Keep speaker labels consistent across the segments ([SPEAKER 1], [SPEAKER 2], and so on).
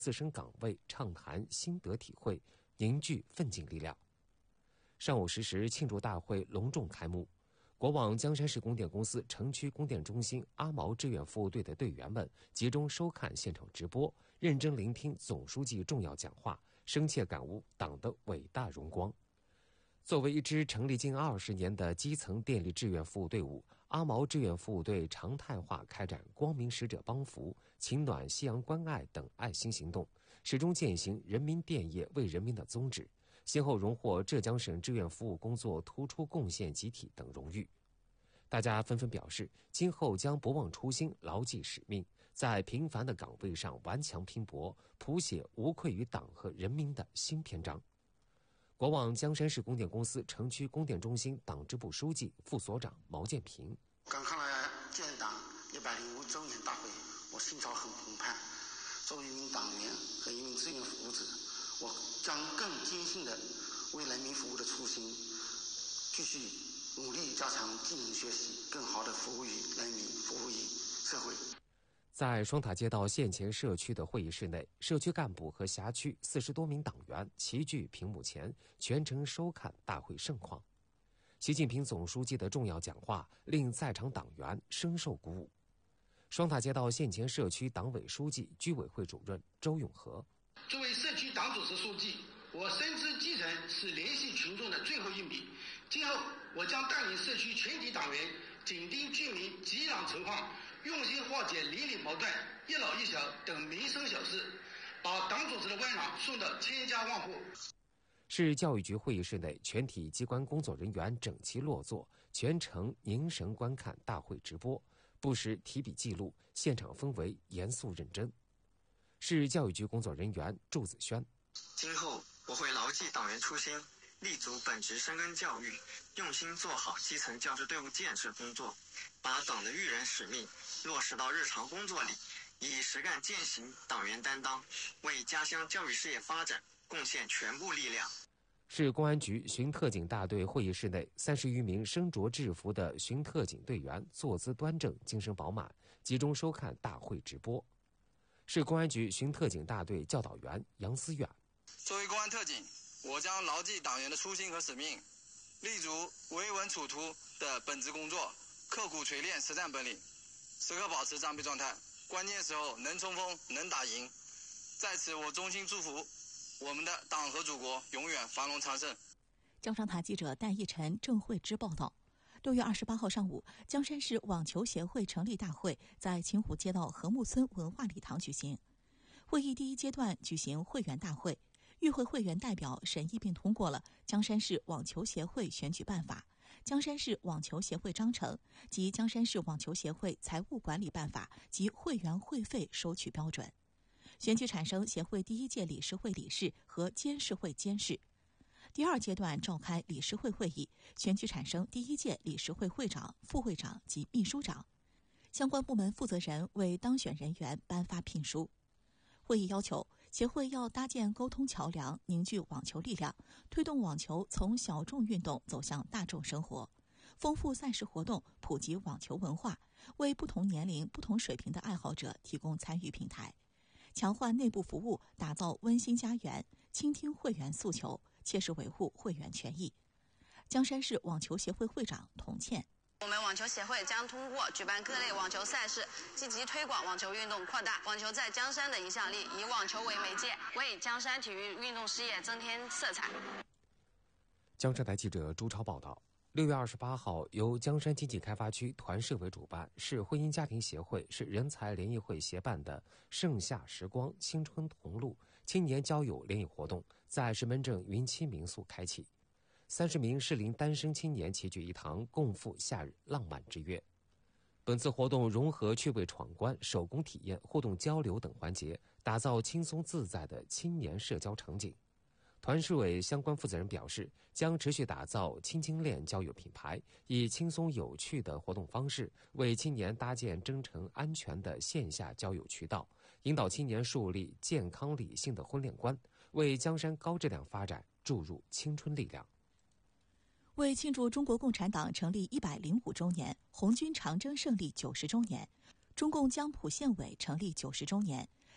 [SPEAKER 1] 自身岗位畅谈心得体会，凝聚奋进力量。上午10时，庆祝大会隆重开幕。国网江山市供电公司城区供电中心阿毛志愿服务队的队员们集中收看现场直播，认真聆听总书记重要讲话，深切感悟党的伟大荣光。作为一支成立近20年的基层电力志愿服务队伍，阿毛志愿服务队常态化开展光明使者帮扶、情暖夕阳关爱等爱心行动，始终践行人民电业为人民的宗旨，先后荣获浙江省志愿服务工作突出贡献集体等荣誉。大家纷纷表示，今后将不忘初心，牢记使命，在平凡的岗位上顽强拼搏，谱写无愧于党和人民的新篇章。国网江山市供电公司城区供电中心党支部书记、副所长毛建平：
[SPEAKER 2] 刚看了建党105周年大会，我心潮很澎湃。作为一名党员和一名志愿服务者，我将更坚信的为人民服务的初心，继续努力加强技能学习，更好地服务于人民，服务于社会。
[SPEAKER 1] 在双塔街道县前社区的会议室内，社区干部和辖区40多名党员齐聚屏幕前，全程收看大会盛况。习近平总书记的重要讲话令在场党员深受鼓舞。双塔街道县前社区党委书记、居委会主任周永和：
[SPEAKER 3] 作为社区党组织书记，我深知基层是联系群众的最后一笔。今后我将带领社区全体党员紧盯居民急难情况，用心化解邻里矛盾、一老一小等民生小事，把党组织的温暖送到千家万户。
[SPEAKER 1] 市教育局会议室内，全体机关工作人员整齐落座，全程凝神观看大会直播，不时提笔记录，现场氛围严肃认真。市教育局工作人员祝子轩：
[SPEAKER 4] 今后我会牢记党员初心，立足本职深耕教育，用心做好基层教师队伍建设工作，把党的育人使命落实到日常工作里，以实干践行党员担当，为家乡教育事业发展贡献全部力量。
[SPEAKER 1] 市公安局巡特警大队会议室内，30余名身着制服的巡特警队员坐姿端正，精神饱满，集中收看大会直播。市公安局巡特警大队教导员杨思远：
[SPEAKER 5] 作为公安特警，我将牢记党员的初心和使命，立足维稳处突的本职工作，刻苦锤炼实战本领，时刻保持战备状态，关键时候能冲锋能打赢。在此我衷心祝福我们的党和祖国永远繁荣昌盛。
[SPEAKER 6] 江商塔记者戴义晨、郑慧芝报道。6月28号上午，江山市网球协会成立大会在秦虎街道和睦村文化礼堂举行。会议第一阶段举行会员大会，与会会员代表审议并通过了江山市网球协会选举办法、江山市网球协会章程及江山市网球协会财务管理办法及会员会费收取标准，选举产生协会第一届理事会理事和监事会监事。第二阶段召开理事会会议，选举产生第一届理事会会长、副会长及秘书长，相关部门负责人为当选人员颁发聘书。会议要求协会要搭建沟通桥梁，凝聚网球力量，推动网球从小众运动走向大众生活，丰富赛事活动，普及网球文化，为不同年龄、不同水平的爱好者提供参与平台，强化内部服务，打造温馨家园，倾听会员诉求，切实维护会员权益。江山市网球协会会长童倩：
[SPEAKER 7] 我们网球协会将通过举办各类网球赛事，积极推广网球运动，扩大网球在江山的影响力，以网球为媒介，为江山体育运动事业增添色彩。
[SPEAKER 1] 江山台记者朱超报道。6月28号，由江山经济开发区团社委主办，市婚姻家庭协会、市人才联谊会协办的盛夏时光青春同路青年交友联谊活动在石门镇云栖民宿开启。30名适龄单身青年齐聚一堂，共赴夏日浪漫之约。本次活动融合趣味闯关、手工体验、互动交流等环节，打造轻松自在的青年社交场景。团市委相关负责人表示，将持续打造青青恋交友品牌，以轻松有趣的活动方式，为青年搭建真诚安全的线下交友渠道，引导青年树立健康理性的婚恋观，为江山高质量发展注入青春力量。
[SPEAKER 6] 为庆祝中国共产党成立105周年、红军长征胜利90周年、中共江浦县委成立90周年，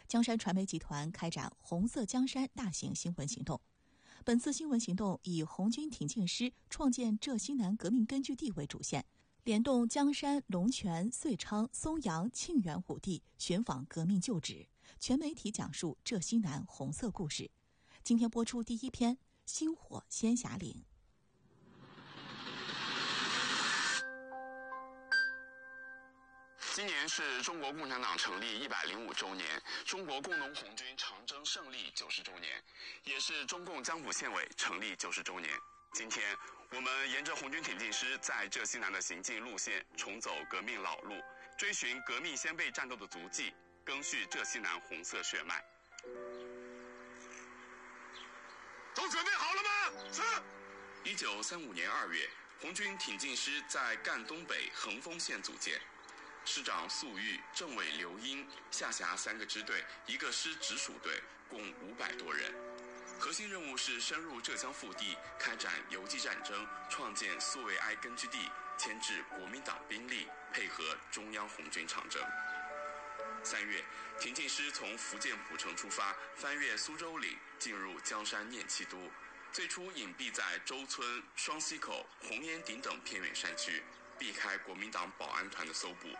[SPEAKER 6] 江山传媒集团开展红色江山大型新闻行动。本次新闻行动以红军挺进师创建浙西南革命根据地为主线，联动江山、龙泉、遂昌、松阳、庆元5地寻访革命旧址，全媒体讲述浙西南红色故事。今天播出第一篇《星火仙霞岭》。
[SPEAKER 8] 今年是中国共产党成立105周年，中国工农红军长征胜利90周年，也是中共江浦县委成立90周年。今天，我们沿着红军挺进师在浙西南的行进路线，重走革命老路，追寻革命先辈战斗的足迹，赓续浙西南红色血脉。
[SPEAKER 9] 都准备好了吗？是。
[SPEAKER 8] 1935年2月，红军挺进师在赣东北横丰县组建。师长粟裕、政委刘英，下辖3个支队，1个师直属队，共500多人。核心任务是深入浙江腹地，开展游击战争，创建苏维埃根据地，牵制国民党兵力，配合中央红军长征。3月，挺进师从福建浦城出发，翻越苏州岭，进入江山念七都。最初隐蔽在周村、双溪口、红岩顶等偏远山区，避开国民党保安团的搜捕。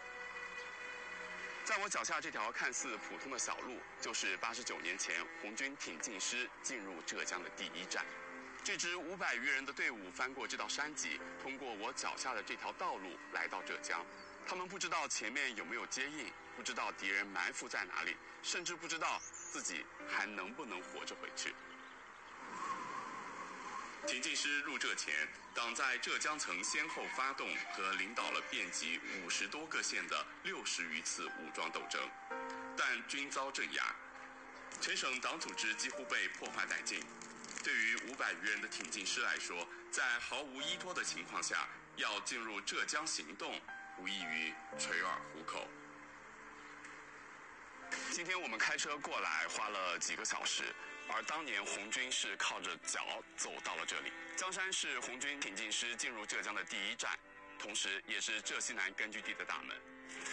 [SPEAKER 8] 在我脚下这条看似普通的小路，就是89年前红军挺进师进入浙江的第一站。这支500余人的队伍翻过这道山脊，通过我脚下的这条道路来到浙江。他们不知道前面有没有接应，不知道敌人埋伏在哪里，甚至不知道自己还能不能活着回去。挺进师入浙前，党在浙江曾先后发动和领导了遍及50多个县的60余次武装斗争，但均遭镇压，全省党组织几乎被破坏殆尽。对于500余人的挺进师来说，在毫无依托的情况下，要进入浙江行动，无异于垂耳糊口。今天我们开车过来花了几个小时，而当年红军是靠着脚走到了这里。江山是红军挺进师进入浙江的第一站，同时也是浙西南根据地的大门。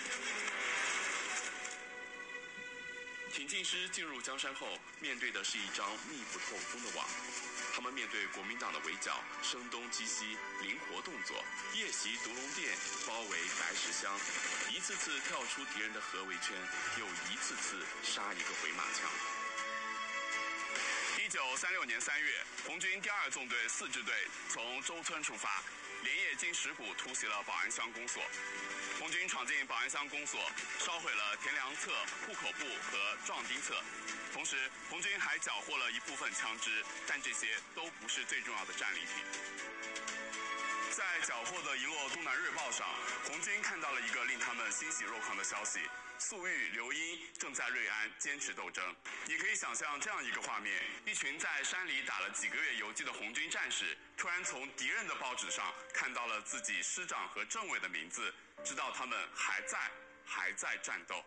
[SPEAKER 8] 挺进师进入江山后，面对的是一张密不透风的网。他们面对国民党的围剿，声东击西，灵活动作，夜袭独龙殿，包围白石乡，一次次跳出敌人的合围圈，又一次次杀一个回马枪。1936年3月，红军第2纵队4支队从周村出发，连夜经石鼓突袭了保安乡公所。红军闯进保安乡公所，烧毁了田粮册、户口簿和壮丁册。同时，红军还缴获了一部分枪支，但这些都不是最重要的战利品。在缴获的一摞《东南日报》上，红军看到了一个令他们欣喜若狂的消息：粟裕、刘英正在瑞安坚持斗争。你可以想象这样一个画面：一群在山里打了几个月游击的红军战士，突然从敌人的报纸上看到了自己师长和政委的名字，知道他们还在战斗。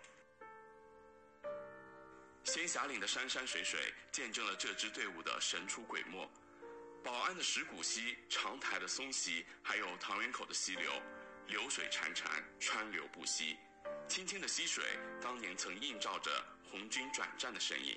[SPEAKER 8] 仙霞岭的山山水水见证了这支队伍的神出鬼没。宝安的石鼓溪、长台的松溪，还有唐园口的溪流，流水潺潺，川流不息。清清的溪水当年曾映照着红军转战的身影。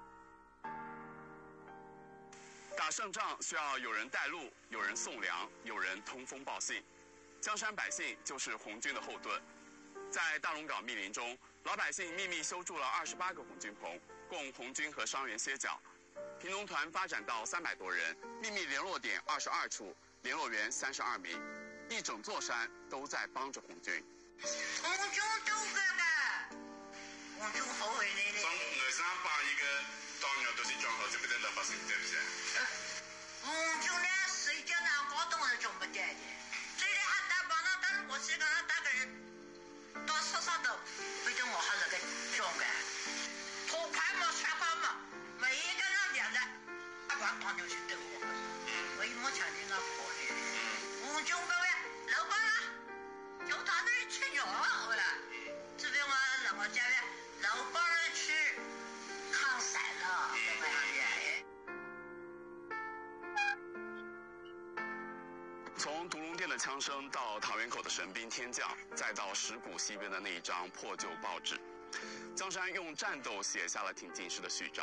[SPEAKER 8] 打胜仗需要有人带路，有人送粮，有人通风报信。江山百姓就是红军的后盾。在大龙岗密林中，老百姓秘密修筑了28个红军棚，供红军和伤员歇脚。平农团发展到300多人，秘密联络点22处，联络员32名，一整座山都在帮着红军。
[SPEAKER 10] 红军都干的，红军好回来的。
[SPEAKER 9] 外省把一个党员都是装好，就不得老百姓对不对？
[SPEAKER 10] 红军呢，谁叫那高东是装不对的？最厉害打帮那打我是个打个人，到山上头，非得我还是个装的，拖快嘛，全快嘛。每一个人两个，把当牛去斗我，我一毛钱的那破的，红军各位老板啦，就他那吃鸟好了，这边我家里老板去抗散了，怎么样
[SPEAKER 8] 的？从独龙殿的枪声到唐园口的神兵天降，再到石鼓西边的那一张破旧报纸。 江山用战斗写下了挺进式的序章。